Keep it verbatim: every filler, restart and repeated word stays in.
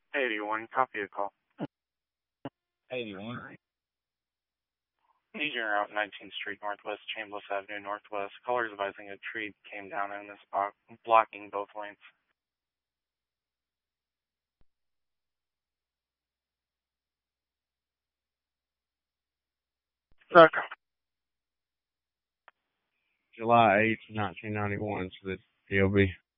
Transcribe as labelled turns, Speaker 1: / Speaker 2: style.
Speaker 1: eighty-one, copy a call.
Speaker 2: eighty-one.
Speaker 1: Agent route nineteenth Street Northwest, Chambliss Avenue Northwest. Callers advising a tree came down in this block, blocking both lanes. Suck.
Speaker 3: July eighth, nineteen ninety-one, so the P O B.